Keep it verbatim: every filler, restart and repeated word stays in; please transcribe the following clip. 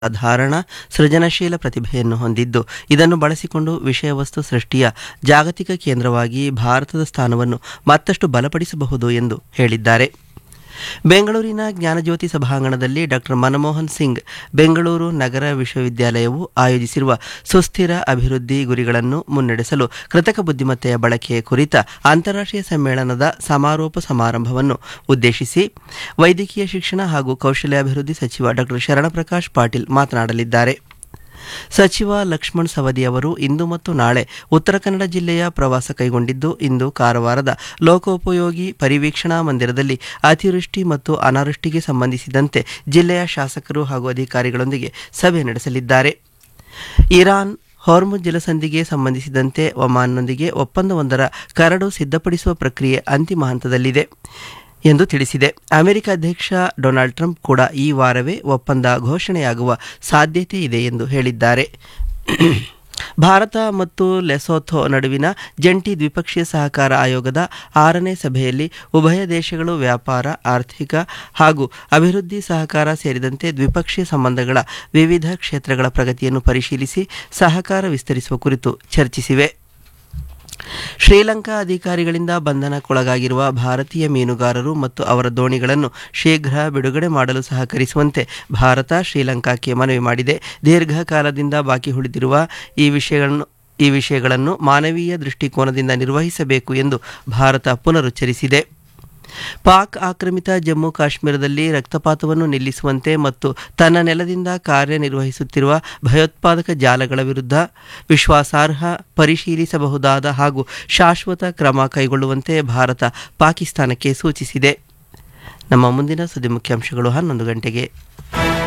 ಅಸಾಧಾರಣ ಸೃಜನಶೀಲ ಪ್ರತಿಭೆಯನ್ನು ಹೊಂದಿದ್ದು ಇದನ್ನು ಬಳಸಿಕೊಂಡು ವಿಷಯವಸ್ತು ಸೃಷ್ಟಿಯ ಜಾಗತಿಕ ಕೇಂದ್ರವಾಗಿ ಭಾರತದ ಸ್ಥಾನವನ್ನು ಮತ್ತಷ್ಟು ಬಲಪಡಿಸಬಹುದು ಎಂದು ಹೇಳಿದ್ದಾರೆ. ಬೆಂಗಳೂರಿನ ಜ್ಞಾನಜ್ಯೋತಿ ಸಭಾಂಗಣದಲ್ಲಿ ಡಾಕ್ಟರ್ ಮನಮೋಹನ್ ಸಿಂಗ್ ಬೆಂಗಳೂರು ನಗರ ವಿಶ್ವವಿದ್ಯಾಲಯವು ಆಯೋಜಿಸಿರುವ ಸುಸ್ಥಿರ ಅಭಿವೃದ್ಧಿ ಗುರಿಗಳನ್ನು ಮುನ್ನಡೆಸಲು ಕೃತಕ ಬುದ್ಧಿಮತ್ತೆಯ ಬಳಕೆ ಕುರಿತ ಅಂತಾರಾಷ್ಟ್ರೀಯ ಸಮ್ಮೇಳನದ ಸಮಾರೋಪ ಸಮಾರಂಭವನ್ನು ಉದ್ದೇಶಿಸಿ ವೈದ್ಯಕೀಯ ಶಿಕ್ಷಣ ಹಾಗೂ ಕೌಶಲ್ಯಾಭಿವೃದ್ಧಿ ಸಚಿವ ಡಾಕ್ಟರ್ ಶರಣಪ್ರಕಾಶ್ ಪಾಟೀಲ್ ಮಾತನಾಡಲಿದ್ದಾರೆ. ಸಚಿವ ಲಕ್ಷ್ಮಣ್ ಸವದಿ ಅವರು ಇಂದು ಮತ್ತು ನಾಳೆ ಉತ್ತರ ಕನ್ನಡ ಜಿಲ್ಲೆಯ ಪ್ರವಾಸ ಕೈಗೊಂಡಿದ್ದು, ಇಂದು ಕಾರವಾರದ ಲೋಕೋಪಯೋಗಿ ಪರಿವೀಕ್ಷಣಾ ಮಂದಿರದಲ್ಲಿ ಅತಿವೃಷ್ಟಿ ಮತ್ತು ಅನಾವೃಷ್ಟಿಗೆ ಸಂಬಂಧಿಸಿದಂತೆ ಜಿಲ್ಲೆಯ ಶಾಸಕರು ಹಾಗೂ ಅಧಿಕಾರಿಗಳೊಂದಿಗೆ ಸಭೆ ನಡೆಸಲಿದ್ದಾರೆ. ಇರಾನ್ ಹಾರ್ಮುಜ್ ಜಲಸಂಧಿಗೆ ಸಂಬಂಧಿಸಿದಂತೆ ಒಮಾನ್ನೊಂದಿಗೆ ಒಪ್ಪಂದವೊಂದರ ಕರಡು ಸಿದ್ಧಪಡಿಸುವ ಪ್ರಕ್ರಿಯೆ ಅಂತಿಮ ಹಂತದಲ್ಲಿದೆ ಎಂದು ತಿಳಿಸಿದೆ. ಅಮೆರಿಕ ಅಧ್ಯಕ್ಷ ಡೊನಾಲ್ಡ್ ಟ್ರಂಪ್ ಕೂಡ ಈ ವಾರವೇ ಒಪ್ಪಂದ ಘೋಷಣೆಯಾಗುವ ಸಾಧ್ಯತೆ ಇದೆ ಎಂದು ಹೇಳಿದ್ದಾರೆ. ಭಾರತ ಮತ್ತು ಲೆಸೊಥೊ ನಡುವಿನ ಜಂಟಿ ದ್ವಿಪಕ್ಷೀಯ ಸಹಕಾರ ಆಯೋಗದ ಆರನೇ ಸಭೆಯಲ್ಲಿ ಉಭಯ ದೇಶಗಳು ವ್ಯಾಪಾರ, ಆರ್ಥಿಕ ಹಾಗೂ ಅಭಿವೃದ್ಧಿ ಸಹಕಾರ ಸೇರಿದಂತೆ ದ್ವಿಪಕ್ಷೀಯ ಸಂಬಂಧಗಳ ವಿವಿಧ ಕ್ಷೇತ್ರಗಳ ಪ್ರಗತಿಯನ್ನು ಪರಿಶೀಲಿಸಿ ಸಹಕಾರ ವಿಸ್ತರಿಸುವ ಕುರಿತು ಚರ್ಚಿಸಿವೆ. ಶ್ರೀಲಂಕಾ ಅಧಿಕಾರಿಗಳಿಂದ ಬಂಧನಕ್ಕೊಳಗಾಗಿರುವ ಭಾರತೀಯ ಮೀನುಗಾರರು ಮತ್ತು ಅವರ ದೋಣಿಗಳನ್ನು ಶೀಘ್ರ ಬಿಡುಗಡೆ ಮಾಡಲು ಸಹಕರಿಸುವಂತೆ ಭಾರತ ಶ್ರೀಲಂಕಾಕ್ಕೆ ಮನವಿ ಮಾಡಿದೆ. ದೀರ್ಘಕಾಲದಿಂದ ಬಾಕಿ ಉಳಿದಿರುವ ಈ ವಿಷಯಗಳನ್ನು ಈ ವಿಷಯಗಳನ್ನು ಮಾನವೀಯ ದೃಷ್ಟಿಕೋನದಿಂದ ನಿರ್ವಹಿಸಬೇಕು ಎಂದು ಭಾರತ ಪುನರುಚ್ಚರಿಸಿದೆ. ಪಾಕ್ ಆಕ್ರಮಿತ ಜಮ್ಮು ಕಾಶ್ಮೀರದಲ್ಲಿ ರಕ್ತಪಾತವನ್ನು ನಿಲ್ಲಿಸುವಂತೆ ಮತ್ತು ತನ್ನ ನೆಲದಿಂದ ಕಾರ್ಯನಿರ್ವಹಿಸುತ್ತಿರುವ ಭಯೋತ್ಪಾದಕ ಜಾಲಗಳ ವಿರುದ್ಧ ವಿಶ್ವಾಸಾರ್ಹ, ಪರಿಶೀಲಿಸಬಹುದಾದ ಹಾಗೂ ಶಾಶ್ವತ ಕ್ರಮ ಕೈಗೊಳ್ಳುವಂತೆ ಭಾರತ ಪಾಕಿಸ್ತಾನಕ್ಕೆ ಸೂಚಿಸಿದೆ. ನಮ್ಮ ಮುಂದಿನ ಸುದ್ದಿ ಮುಖ್ಯಾಂಶಗಳು ಹನ್ನೊಂದು ಗಂಟೆಗೆ.